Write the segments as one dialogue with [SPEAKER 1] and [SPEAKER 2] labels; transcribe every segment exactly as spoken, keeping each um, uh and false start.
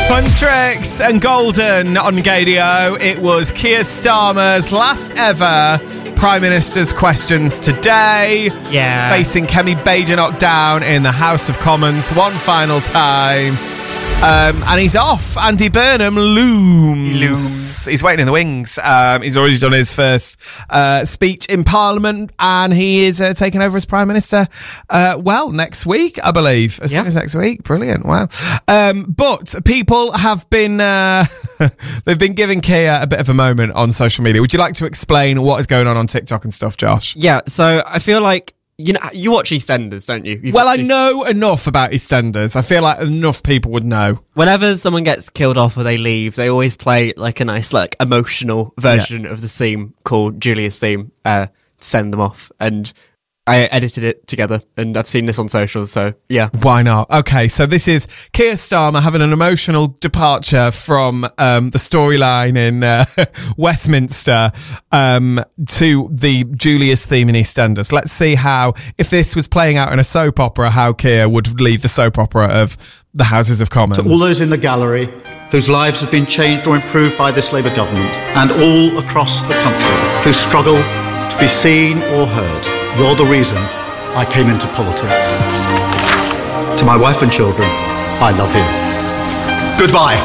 [SPEAKER 1] Huntrix and Golden on Gadio. It was Keir Starmer's last ever Prime Minister's Questions today.
[SPEAKER 2] Yeah.
[SPEAKER 1] Facing Kemi Badenoch down in the House of Commons one final time. Um, and he's off. Andy Burnham looms.
[SPEAKER 2] He looms.
[SPEAKER 1] He's waiting in the wings. Um, he's already done his first uh, speech in Parliament, and he is uh, taking over as Prime Minister, uh, well, next week, I believe. As
[SPEAKER 2] yeah.
[SPEAKER 1] soon as next week. Brilliant. Wow. Um, but people have been, uh, they've been giving Keir a bit of a moment on social media. Would you like to explain what is going on on TikTok and stuff, Josh?
[SPEAKER 2] Yeah, so I feel like, you know, you watch EastEnders, don't you? You've
[SPEAKER 1] well, I
[SPEAKER 2] watched
[SPEAKER 1] know enough about EastEnders. I feel like enough people would know.
[SPEAKER 2] Whenever someone gets killed off or they leave, they always play like a nice, like, emotional version yeah. of the theme called Julia's theme uh, to send them off. And I edited it together, and I've seen this on socials, so yeah.
[SPEAKER 1] Why not? Okay, so this is Keir Starmer having an emotional departure from um, the storyline in uh, Westminster um, to the Julia's theme in EastEnders. Let's see how, if this was playing out in a soap opera, how Keir would leave the soap opera of the Houses of Commons.
[SPEAKER 3] To all those in the gallery whose lives have been changed or improved by this Labour government, and all across the country who struggle to be seen or heard, you're the reason I came into politics. To my wife and children, I love you. Goodbye.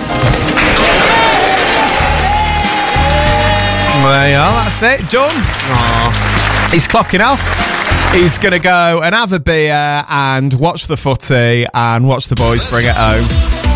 [SPEAKER 1] There you are, that's it, done. Aww. He's clocking off. He's going to go and have a beer and watch the footy and watch the boys bring it home.